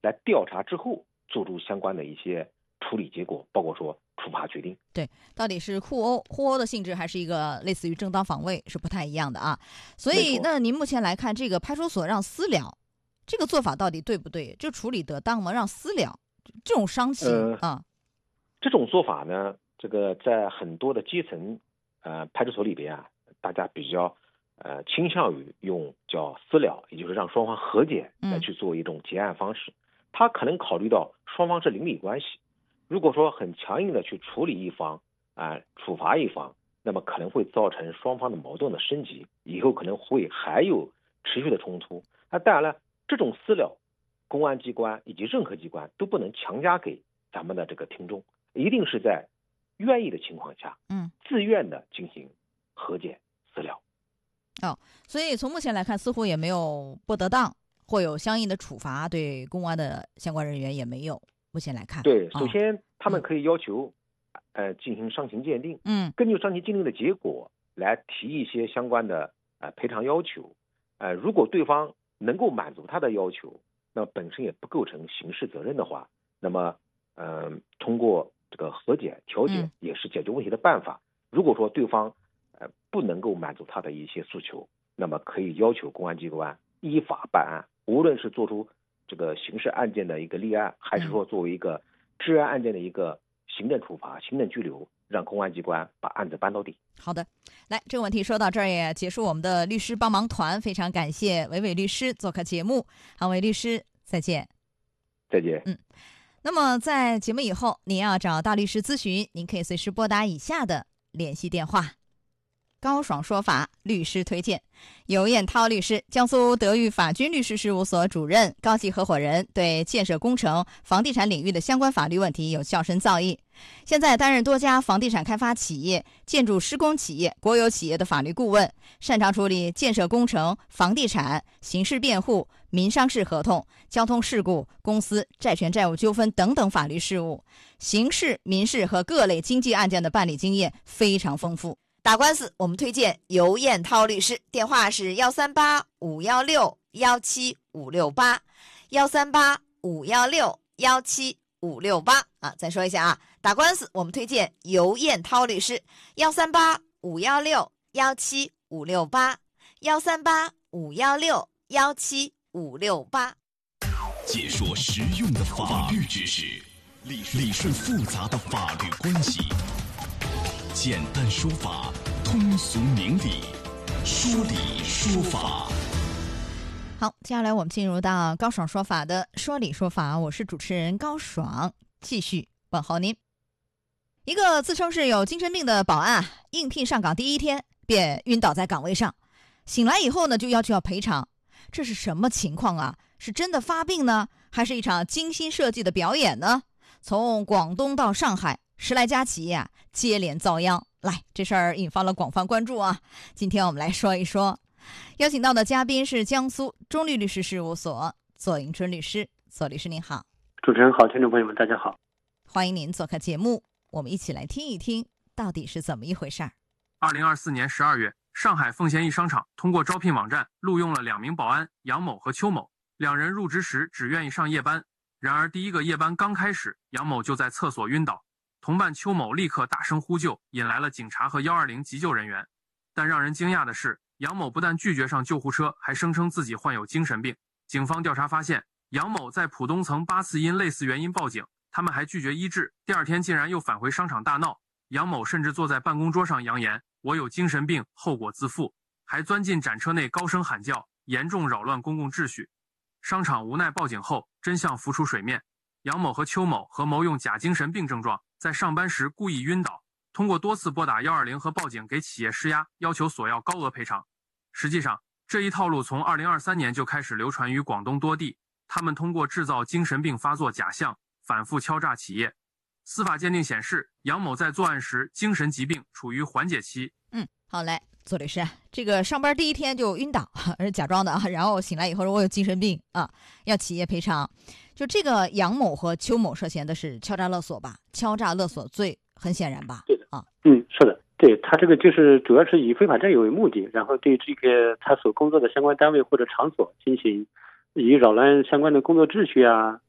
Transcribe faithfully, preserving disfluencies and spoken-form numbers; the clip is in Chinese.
来调查之后做出相关的一些处理结果，包括说处罚决定。 对，到底是互殴互殴的性质，还是一个类似于正当防卫，是不太一样的啊。所以，那您目前来看，这个派出所让私了，这个做法到底对不对？这处理得当吗？让私了这种伤情、呃、啊， 这种做法呢，这个在很多的基层呃派出所里边啊，大家比较呃倾向于用叫私了，也就是让双方和解来去做一种结案方式。嗯、他可能考虑到双方是邻里关系，如果说很强硬的去处理一方啊、呃、处罚一方，那么可能会造成双方的矛盾的升级，以后可能会还有持续的冲突。那当然了，这种私了，公安机关以及任何机关都不能强加给咱们的这个听众，一定是在愿意的情况下， 嗯， 自愿的进行和解私了。 哦，所以从目前来看，似乎也没有不得当或有相应的处罚，对公安的相关人员也没有。目前来看， 对， 哦、 首先他们可以要求，嗯、呃，进行伤情鉴定， 嗯， 根据伤情鉴定的结果来提一些相关的呃赔偿要求，呃，如果对方能够满足他的要求，那本身也不构成刑事责任的话，那么，嗯、呃，通过这个和解调解也是解决问题的办法。嗯、如果说对方呃不能够满足他的一些诉求，那么可以要求公安机关依法办案，无论是做出这个刑事案件的一个立案，还是说作为一个治安案件的一个行政处罚、行政拘留，让公安机关把案子办到底。 好的，来，这个问题说到这儿也结束我们的律师帮忙团，非常感谢韦伟律师做客节目。好，韦律师，再见。 再见。 嗯，那么在节目以后，您要找大律师咨询，您可以随时拨打以下的联系电话。高爽说法律师推荐，尤彦涛律师，江苏德裕法军律师事务所主任、高级合伙人，对建设工程、房地产领域的相关法律问题有较深造诣。现在担任多家房地产开发企业、建筑施工企业、国有企业的法律顾问，擅长处理建设工程、房地产、刑事辩护、民商事合同、交通事故、公司债权债务纠纷等等法律事务，刑事、民事和各类经济案件的办理经验非常丰富。打官司我们推荐尤彦涛律师，电话是幺三八五幺六幺七五六八，幺三八五幺六幺七五六八啊，再说一下啊，打官司我们推荐尤彦涛律师，幺三八五幺六幺七五六八，幺三八五幺六幺七五六八。 解说实用的法律知识，理顺复杂的法律关系。简单说法，通俗明理，说理说法。 好，接下来我们进入到高爽说法的说理说法，我是主持人高爽，继续问候您。一个自称是有精神病的保安，应聘上岗第一天便晕倒在岗位上，醒来以后呢，就要求要赔偿。这是什么情况啊？是真的发病呢，还是一场精心设计的表演呢？从广东到上海，十来家企业啊接连遭殃，来，这事儿引发了广泛关注啊。今天我们来说一说，邀请到的嘉宾是江苏中律律师事务所左迎春律师。左律师您好。 主持人好，听众朋友们大家好， 欢迎您做客节目，我们一起来听一听到底是怎么一回事儿。 二零二四年十二月，上海奉贤一商场通过招聘网站录用了两名保安杨某和邱某，两人入职时只愿意上夜班。然而第一个夜班刚开始，杨某就在厕所晕倒，同伴邱某立刻大声呼救，引来了警察和一二零急救人员。但让人惊讶的是，杨某不但拒绝上救护车，还声称自己患有精神病。警方调查发现，杨某在浦东曾八次因类似原因报警，他们还拒绝医治，第二天竟然又返回商场大闹。杨某甚至坐在办公桌上扬言我有精神病，后果自负，还钻进展车内高声喊叫，严重扰乱公共秩序。商场无奈报警后，真相浮出水面，杨某和邱某合谋用假精神病症状，在上班时故意晕倒，通过多次拨打一二零和报警给企业施压，要求索要高额赔偿。实际上，这一套路从二零二三年就开始流传于广东多地，他们通过制造精神病发作假象，反复敲诈企业。司法鉴定显示，杨某在作案时精神疾病处于缓解期。 嗯，好嘞，左律师，这个上班第一天就晕倒，而是假装的啊，然后醒来以后说我有精神病啊，要企业赔偿。就这个杨某和邱某涉嫌的是敲诈勒索吧？敲诈勒索罪很显然吧？ 对的啊， 嗯，是的，对，他这个就是主要是以非法占有为目的，然后对这个他所工作的相关单位或者场所进行以扰乱相关的工作秩序啊，